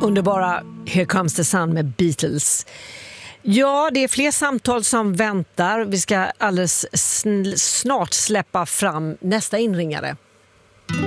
Underbara Here Comes the Sun med Beatles. Ja, det är fler samtal som väntar. Vi ska alldeles snart släppa fram nästa inringare.